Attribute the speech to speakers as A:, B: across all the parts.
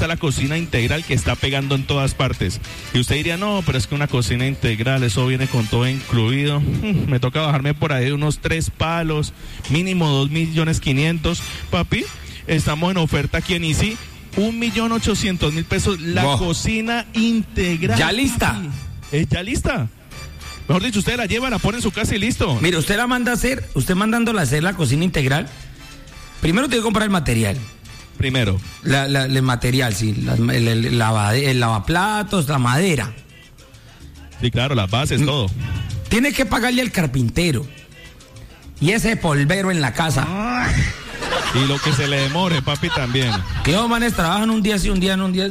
A: está la cocina integral que está pegando en todas partes. Y usted diría, no, pero es que una cocina integral, eso viene con todo incluido. Me toca bajarme por ahí unos 3 palos, mínimo 2.500.000, papi. Estamos en oferta aquí en Easy, 1.800.000 pesos la cocina integral.
B: ¿Ya lista?
A: ¿Ya lista? Mejor dicho, usted la lleva, la pone en su casa y listo.
B: Mire, usted la manda a hacer, usted mandándola a hacer la cocina integral, primero tiene que comprar el material.
A: Primero.
B: El material, sí, el lavaplatos, la madera.
A: Sí, claro, las bases, todo.
B: Tiene que pagarle al carpintero. Y ese polvero en la casa.
A: Y lo que se le demore, papi, también.
B: Que los manes trabajan un día sí, un día no, un día.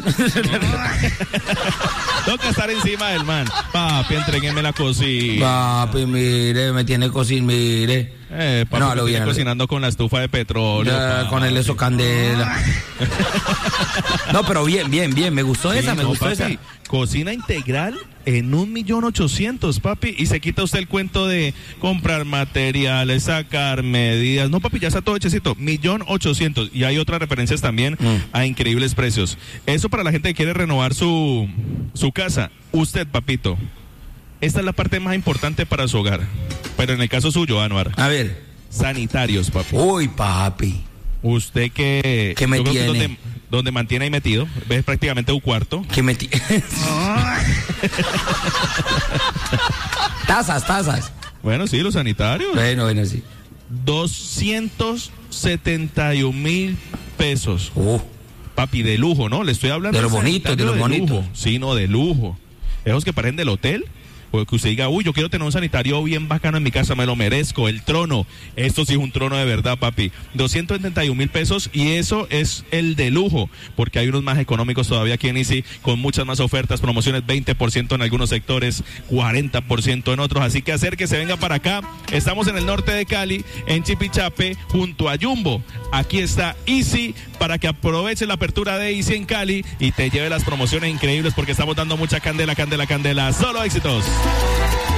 A: Toca estar encima del man. Papi, entrégueme la cocina.
B: Papi, mire, me tiene cocina, mire.
A: Papi, no, lo viene cocinando con la estufa de petróleo.
B: Ya, con el eso candela. No, pero bien, me gustó esa, me gustó
A: papi,
B: esa.
A: Cocina integral en 1.800.000, papi, y se quita usted el cuento de comprar materiales, sacar medidas. No, papi, ya está todo hechecito, 1.800.000. Y hay otras referencias también a increíbles precios. Eso para la gente que quiere renovar su casa. Usted, papito, esta es la parte más importante para su hogar. Pero en el caso suyo, Anuar.
B: A ver.
A: Sanitarios, papi.
B: Uy, papi.
A: Usted que...
B: ¿Qué me tiene?
A: Donde mantiene ahí metido, ves prácticamente un cuarto.
B: ¿Qué me tiene? Tazas.
A: Bueno, sí, los sanitarios.
B: Bueno, sí.
A: 271.000 pesos. Papi, de lujo, ¿no? Le estoy hablando
B: de lo bonito, de lo bonito.
A: Lujo. Sí, no, de lujo. Esos que parecen del hotel. O que usted diga, uy, yo quiero tener un sanitario bien bacano en mi casa, me lo merezco, el trono. Esto sí es un trono de verdad, papi. 271.000 pesos y eso es el de lujo, porque hay unos más económicos todavía aquí en Easy, con muchas más ofertas, promociones, 20% en algunos sectores, 40% en otros. Así que acérquese, venga para acá. Estamos en el norte de Cali, en Chipichape, junto a Jumbo. Aquí está Easy, para que aproveche la apertura de Easy en Cali y te lleve las promociones increíbles, porque estamos dando mucha candela. Solo éxitos.